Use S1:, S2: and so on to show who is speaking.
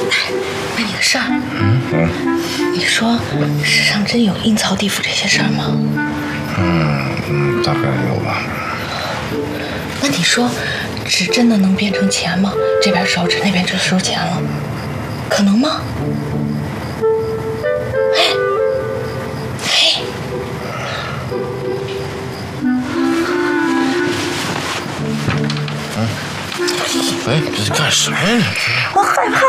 S1: 问你个事儿。你说世上真有阴曹地府这些事儿吗？
S2: 大概有吧。
S1: 那你说，纸真的能变成钱吗？这边烧纸，那边就收钱了，可能吗？
S2: 哎，这是干什么呀？
S1: 我害怕。